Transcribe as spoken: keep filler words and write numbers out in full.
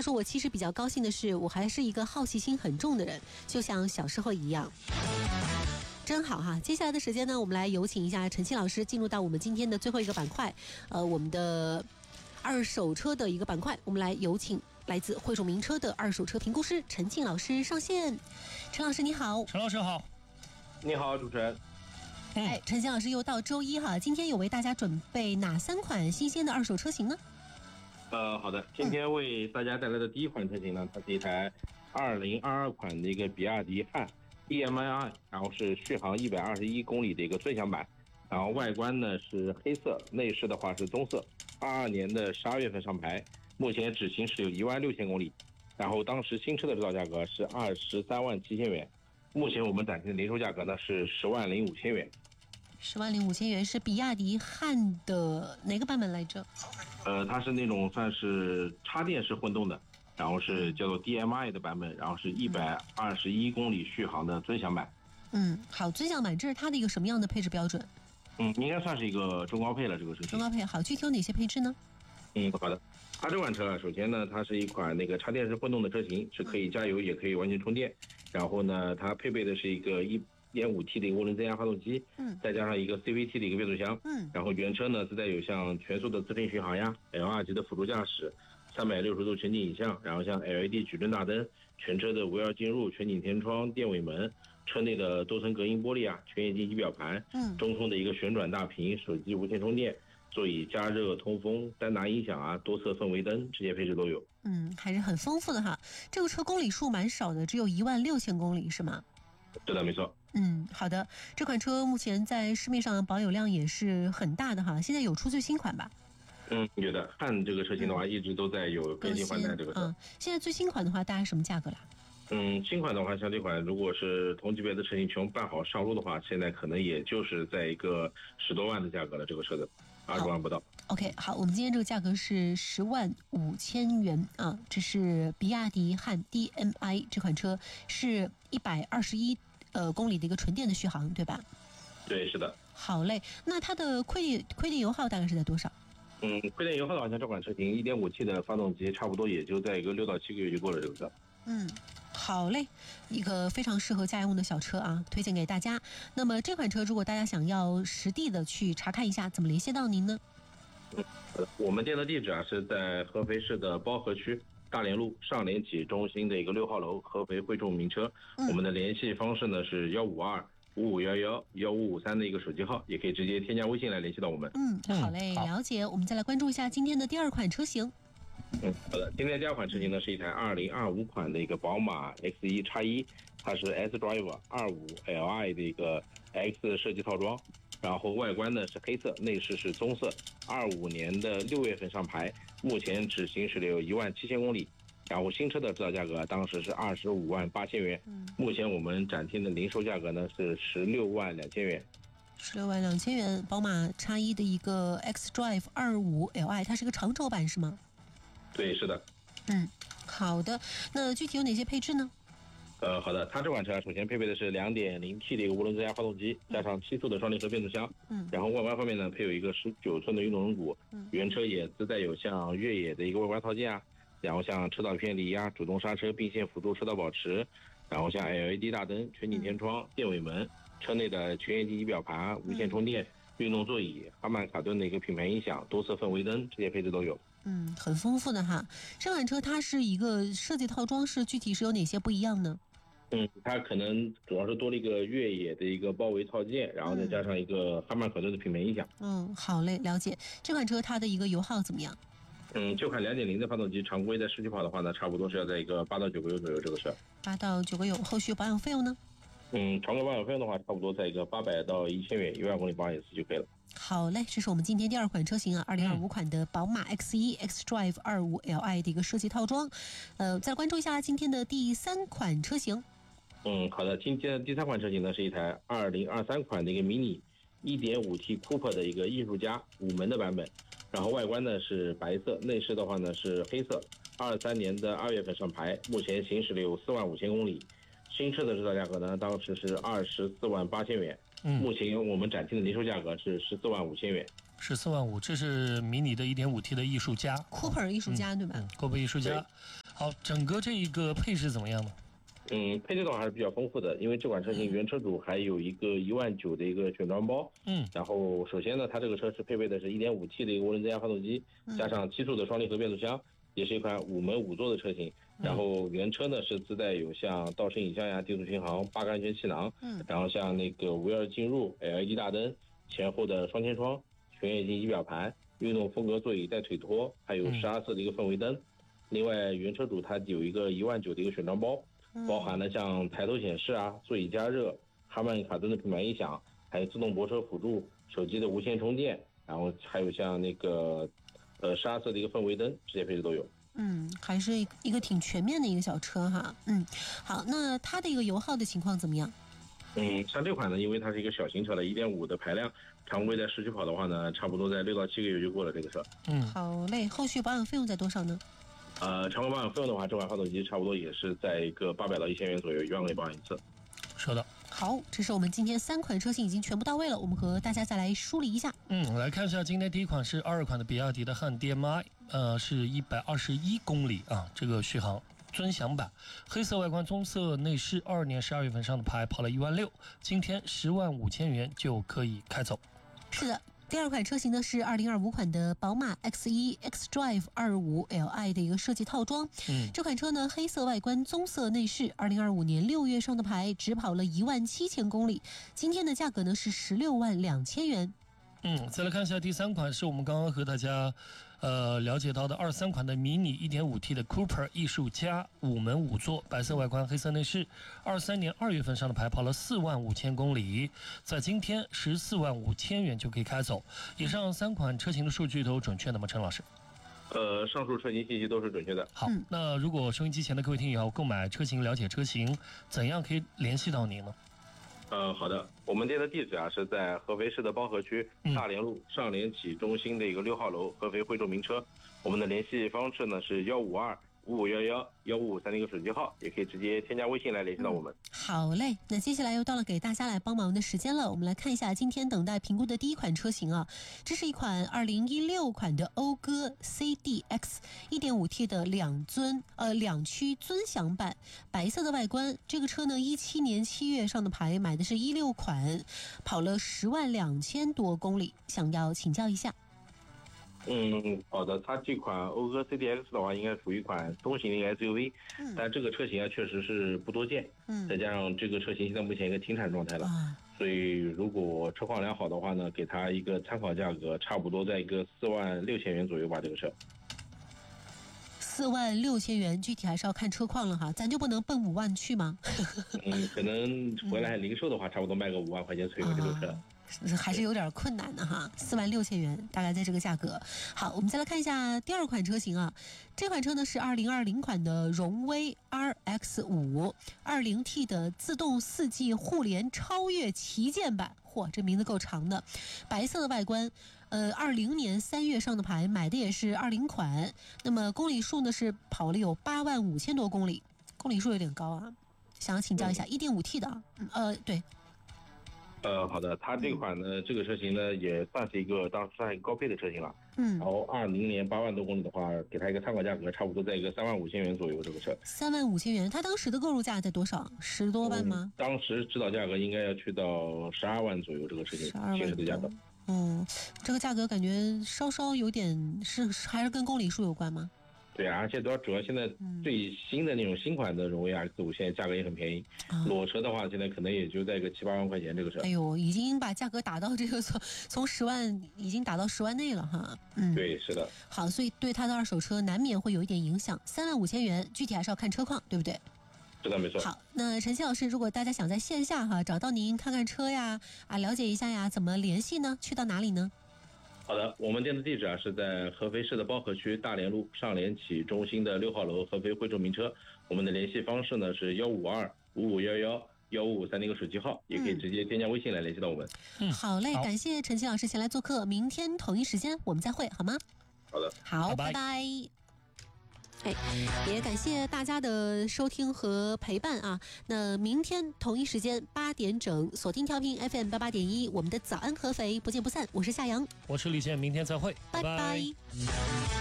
他说我其实比较高兴的是，我还是一个好奇心很重的人，就像小时候一样。真好哈！接下来的时间呢，我们来有请一下陈庆老师进入到我们今天的最后一个板块，呃，我们的二手车的一个板块，我们来有请来自汇众名车的二手车评估师陈庆老师上线。陈老师你好。 陈老师好。 你好，主持人。 哎，陈庆老师又到周一哈，今天有为大家准备哪三款新鲜的二手车型呢？ 呃，好的，今天为大家带来的第一款车型呢，它是一台二零二二款的一个比亚迪汉 D M I， 然后是续航一百二十一公里的一个尊享版，然后外观呢是黑色，内饰的话是棕色，二二年的十二月份上牌，目前只行驶有一万六千公里，然后当时新车的指导价格是二十三万七千元，目前我们展厅的零售价格呢是十万零五千元。 十万零五千元是比亚迪汉的哪个版本来着？ 呃，它是那种算是插电式混动的，然后是叫做 D M I 的版本，然后是一百二十一公里续航的尊享版。 嗯，好，尊享版这是它的一个什么样的配置标准？ 嗯，应该算是一个中高配了，这个车型。 中高配，好，具体有哪些配置呢？ 嗯，好的。它这款车啊，首先呢，它是一款那个插电式混动的车型，是可以加油也可以完全充电。然后呢，它配备的是一个一点五 T 的一个涡轮增压发动机，嗯，再加上一个 C V T 的一个变速箱，嗯，然后原车呢自带有像全速的自适应巡航呀 ，L R 级的辅助驾驶，三百六十度全景影像，然后像 L E D 矩阵大灯，全车的无钥进入、全景天窗、电尾门，车内的多层隔音玻璃啊，全液晶仪表盘，嗯，中控的一个旋转大屏，手机无线充电，座椅加热、通风、丹拿音响啊，多色氛围灯，这些配置都有。 嗯，还是很丰富的哈。这个车公里数蛮少的，只有一万六千公里是吗？ 是的，没错。 嗯，好的。这款车目前在市面上保有量也是很大的哈。现在有出最新款吧？ 嗯，有的。汉这个车型的话，一直都在有更新换代这个车。 嗯，现在最新款的话，大概什么价格啦？ 嗯，新款的话，像这款如果是同级别的车型全办好上路的话，现在可能也就是在一个十多万的价格了，这个车子二十万不到。 OK， 好，我们今天这个价格是十万五千元啊，这是比亚迪汉 D M I 这款车，是一百二十一呃公里的一个纯电的续航，对吧？ 对，是的。 好嘞，那它的亏电亏电油耗大概是在多少？ 嗯，亏电油耗的话，像这款车型 一点五 T 的发动机，差不多也就在一个六到七个月就够了，这个车。 嗯。好嘞，一个非常适合家用的小车啊，推荐给大家。那么这款车如果大家想要实地的去查看一下，怎么联系到您呢？ 嗯，我们店的地址啊是在合肥市的包河区大连路上联企中心的一个六号楼，合肥汇众名车。嗯、我们的联系方式呢是幺五二五五幺幺幺五五三的一个手机号，也可以直接添加微信来联系到我们。 嗯，好嘞，了解。我们再来关注一下今天的第二款车型。 嗯，好的。今天第二款车型呢是一台二零二五款的一个宝马 X 一 X 一，它是 S Drive 二五 L I 的一个 X 设计套装，然后外观呢是黑色，内饰是棕色，二五年的六月份上牌，目前只行驶了有一万七千公里，然后新车的指导价格当时是二十五万八千元，嗯，目前我们展厅的零售价格呢是十六万两千元。 十六万两千元，宝马 X 一 的一个 X Drive 二五 L I， 它是个长轴版是吗？ 对，是的。 嗯，好的。那具体有哪些配置呢？ 呃，好的，它这款车首先配备的是 两点零 T 的一个涡轮增压发动机，加上七速的双离合变速箱。嗯。然后外观方面呢，配有一个十九寸的运动轮毂。嗯。原车也自带有像越野的一个外观套件啊，然后像车道偏离啊、主动刹车、并线辅助车道保持，然后像 L E D 大灯、全景天窗、电尾门，车内的全液晶仪表盘、无线充电、运动座椅、哈曼卡顿的一个品牌音响、多色氛围灯，这些配置都有。 嗯，很丰富的哈。这款车它是一个设计套装，是具体是有哪些不一样呢？ 嗯，它可能主要是多了一个越野的一个包围套件，然后再加上一个哈曼卡顿的品牌音响。 嗯，好嘞，了解。这款车它的一个油耗怎么样？ 嗯，这款 两点零 的发动机，常规在市区跑的话呢，差不多是要在一个八到九个油左右这个车。 八到九个油，后续保养费用呢？ 嗯，常规保养费用的话，差不多在一个八百到一千元，一万公里保养一次就可以了。 好嘞，这是我们今天第二款车型啊，二零二五款的宝马 X 一 X Drive 二五 L I 的一个设计套装。呃，再关注一下今天的第三款车型。 嗯，好的，今天的第三款车型呢是一台二零二三款的一个迷你 一点五 T Cooper 的一个艺术家五门的版本，然后外观呢是白色，内饰的话呢是黑色，二三年的二月份上牌，目前行驶了有四万五千公里。新车的指导价格呢，当时是二十四万八千元，嗯，目前我们展厅的零售价格是十四万五千元。 十四万五，这是迷你的 一点五 T 的艺术家 ，Cooper 艺术家、 嗯、 对吧、 嗯、？Cooper 艺术家。好。 好，整个这一个配置怎么样呢？ 嗯，配置的话还是比较丰富的，因为这款车型原车主还有一个一万九的一个选装包。 嗯， 然后首先呢，它这个车是配备的是 一点五 T 的一个涡轮增压发动机，加上七速的双离合变速箱，也是一款五门五座的车型。然后原车呢是自带有像倒车影像呀、定速巡航、八个安全气囊，嗯，然后像那个无钥匙进入、L E D 大灯、前后的双天窗、全液晶仪表盘、运动风格座椅带腿托，还有十二色的一个氛围灯。另外，原车主它有一个一万九的一个选装包。包含了像抬头显示啊、座椅加热、哈曼卡顿的品牌音响，还有自动泊车辅助、手机的无线充电，然后还有像那个呃十二色的一个氛围灯，这些配置都有。 嗯，还是一个挺全面的一个小车哈。嗯，好，那它的一个油耗的情况怎么样？ 嗯，像这款呢，因为它是一个小型车了， 一点五 的排量，常规在市区跑的话呢，差不多在六到七个月就过了这个车。 嗯，好嘞，后续保养费用在多少呢？ 呃，常规保养费用的话，这款发动机差不多也是在一个八百到一千元左右，一万块保养一次。 是的。 好，这是我们今天三款车型已经全部到位了，我们和大家再来梳理一下。 嗯，来看一下今天第一款是二款的比亚迪的汉 D M I， 呃，是一百二十一公里啊，这个续航。尊享版，黑色外观，棕色内饰，二二年十二月份上的牌，跑了一万六，今天十万五千元就可以开走。 是的。第二款车型呢是二零二五款的宝马 X 一 X-Drive 二十五 L I 的一个设计套装。嗯，这款车呢黑色外观，棕色内饰，二零二五年六月上的牌，只跑了一万七千公里，今天的价格呢是十六万两千元。 嗯，再来看一下第三款，是我们刚刚和大家，呃，了解到的二三款的迷你 一点五 T 的 Cooper 艺术家，五门五座，白色外观，黑色内饰，二三年二月份上的牌，跑了四万五千公里，在今天十四万五千元就可以开走。以上三款车型的数据都准确的吗？陈老师？ 呃，上述车型信息都是准确的。 好，那如果收音机前的各位听友购买车型、了解车型，怎样可以联系到您呢？ 呃，好的，我们店的地址啊是在合肥市的包河区大连路上联启中心的一个六号楼，合肥惠州名车。我们的联系方式呢是幺五二五五幺幺幺五五三的一个手机号，也可以直接添加微信来联系到我们。 嗯、好嘞，那接下来又到了给大家来帮忙的时间了。我们来看一下今天等待评估的第一款车型啊，这是一款二零一六款的讴歌 C D X 一点五 T 的两尊呃两驱尊享版，白色的外观。这个车呢，一七年七月上的牌，买的是一六款，跑了十万两千多公里，想要请教一下。 嗯，好的，它这款讴歌 C D X 的话，应该属于一款中型的一个 S U V，嗯，但这个车型啊确实是不多见，嗯，再加上这个车型现在目前一个停产状态了，啊、所以如果车况良好的话呢，给它一个参考价格，差不多在一个四万六千元左右吧，这个车。 四万六千元，具体还是要看车况了哈，咱就不能奔五万去吗？ 嗯，可能回来零售的话，差不多卖个五万块钱左右这个车。 还是有点困难的哈，四万六千元大概在这个价格。好，我们再来看一下第二款车型啊，这款车呢是二零二零款的荣威 R X 五 二零 T 的自动四季互联超越旗舰版，嚯，这名字够长的，白色的外观，呃，二零年三月上的牌，买的也是二零款，那么公里数呢是跑了有八万五千多公里，公里数有点高啊，想要请教一下，一点五 T 的，呃，对。 呃，好的，它这款呢，这个车型呢也算是一个当时算一个高配的车型了。嗯。然后二零年八万多公里的话，给它一个参考价格，差不多在一个三万五千元左右。这个车。 三万五千元，它当时的购入价在多少？十多万吗？ 嗯、当时指导价格应该要去到十二万左右。这个车型新车的价格。 嗯，这个价格感觉稍稍有点是还是跟公里数有关吗？ 对啊，而且主要主要现在最新的那种新款的荣威 R X 五，现在价格也很便宜。嗯、裸车的话，现在可能也就在一个七八万块钱这个车。 哎呦，已经把价格打到这个从从十万已经打到十万内了哈。 嗯，对，是的。 好，所以对它的二手车难免会有一点影响。三万五千元，具体还是要看车况，对不对？ 是的，没错。 好，那陈曦老师，如果大家想在线下哈找到您看看车呀，啊了解一下呀，怎么联系呢？去到哪里呢？ 好的，我们店的地址啊是在合肥市的包河区大连路上联启中心的六号楼，合肥惠州名车。我们的联系方式呢是幺五二五五幺幺幺五五三的一个手机号，也可以直接添加微信来联系到我们。 嗯，好嘞，好感谢陈曦老师前来做客，明天同一时间我们再会，好吗？ 好的， 好，拜拜。拜拜哎，也感谢大家的收听和陪伴啊！那明天同一时间八点整，锁定调频 F M 八八点一，我们的早安合肥不见不散。我是夏阳， 我是李健，明天再会， 拜拜。拜拜。